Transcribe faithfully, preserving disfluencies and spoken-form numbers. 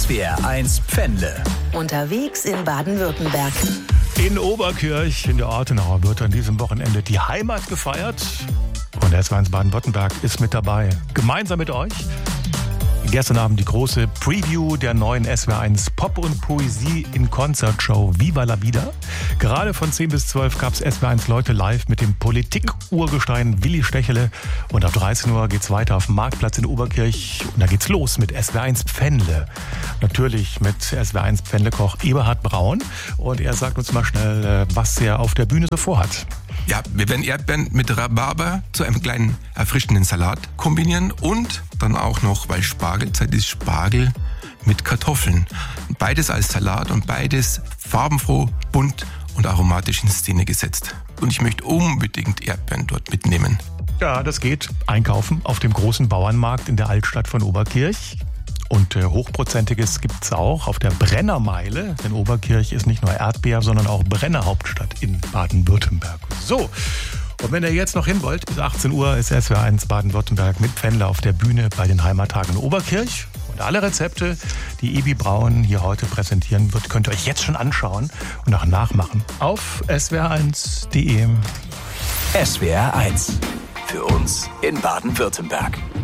S W R eins Pfändle. Unterwegs in Baden-Württemberg. In Oberkirch in der Ortenau wird an diesem Wochenende die Heimat gefeiert. Und S W R eins Baden-Württemberg ist mit dabei. Gemeinsam mit euch. Gestern Abend die große Preview der neuen S W R eins Pop- und Poesie in Konzertshow Viva la Vida. Gerade von zehn bis zwölf gab es S W R eins Leute live mit dem Politik-Urgestein Willi Stechele. Und ab dreizehn Uhr geht's weiter auf dem Marktplatz in Oberkirch. Und da geht's los mit S W R eins Pfändle. Natürlich mit S W R eins Pfändlekoch Eberhard Braun. Und er sagt uns mal schnell, was er auf der Bühne so vorhat. Ja, wir werden Erdbeeren mit Rhabarber zu einem kleinen erfrischenden Salat kombinieren und dann auch noch, weil Spargelzeit ist, Spargel mit Kartoffeln. Beides als Salat und beides farbenfroh, bunt und aromatisch in Szene gesetzt. Und ich möchte unbedingt Erdbeeren dort mitnehmen. Ja, das geht. Einkaufen auf dem großen Bauernmarkt in der Altstadt von Oberkirch. Und äh, Hochprozentiges gibt's auch auf der Brennermeile. Denn Oberkirch ist nicht nur Erdbeer, sondern auch Brennerhauptstadt in Baden-Württemberg. So, und wenn ihr jetzt noch hin wollt, bis achtzehn Uhr ist S W R eins Baden-Württemberg mit Pfändle auf der Bühne bei den Heimattagen in Oberkirch. Und alle Rezepte, die Ebi Braun hier heute präsentieren wird, könnt ihr euch jetzt schon anschauen und auch nachmachen auf S W R eins punkt de. S W R eins. Für uns in Baden-Württemberg.